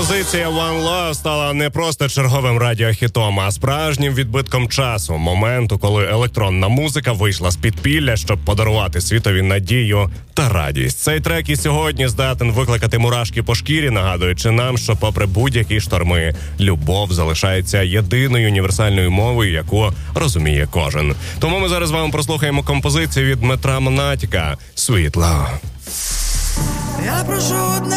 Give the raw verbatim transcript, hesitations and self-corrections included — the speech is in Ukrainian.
Композиція One Love стала не просто черговим радіохітом, а справжнім відбитком часу, моменту, коли електронна музика вийшла з підпілля, щоб подарувати світові надію та радість. Цей трек і сьогодні здатен викликати мурашки по шкірі, нагадуючи нам, що попри будь-які шторми, любов залишається єдиною універсальною мовою, яку розуміє кожен. Тому ми зараз з вами прослухаємо композицію від Дмитра Монатіка «Sweet Love». Я прошу одне.